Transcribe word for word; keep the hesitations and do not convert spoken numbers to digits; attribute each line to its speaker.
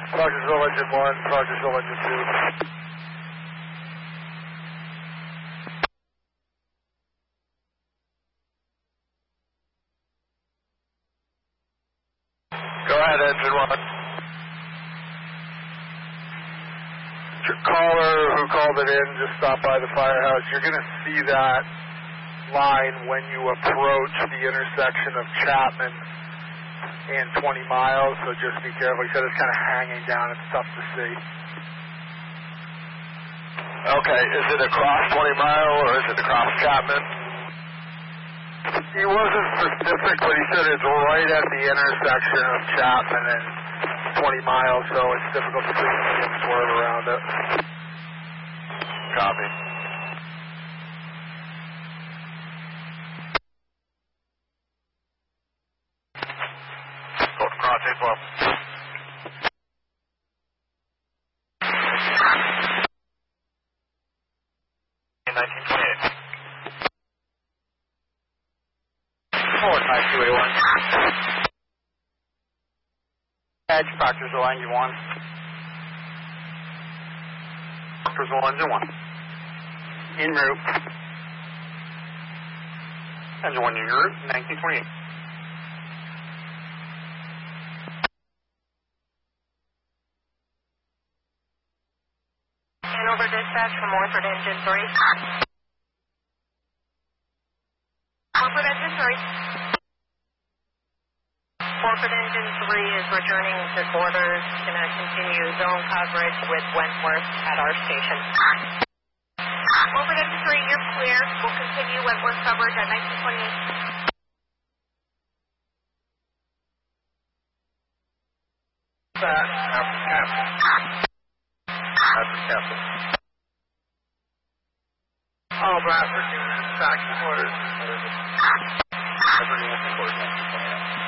Speaker 1: Proctorsville Engine one, Proctorsville Engine two. Go ahead, Engine one. Your caller who called it in just stopped by the firehouse. You're going to see that line when you approach the intersection of Chapman and twenty miles, so just be careful. He said it's kind of hanging down. It's tough to see. Okay, is it across twenty mile or is it across Chapman? He wasn't specific, but he said it's right at the intersection of Chapman and twenty miles, so it's difficult to see him swerve around it. Copy. Go to cross eight twelve. nineteen twenty-eight. four five two eight one. Edge, Proctorsville Engine one. Proctorsville Engine one. En route. Engine one en route, nineteen twenty-eight.
Speaker 2: Hanover dispatch from Orford Engine three. Orford Engine three. Orford Engine three is returning to quarters, going to continue zone coverage with Wentworth at our station. Orford Engine three, you're clear. We'll continue Wentworth coverage at nineteen twenty-eight.
Speaker 1: That, after Captain. After Captain. All Bradford units, back to quarters. Bradford units, quarters, nineteen twenty-eight.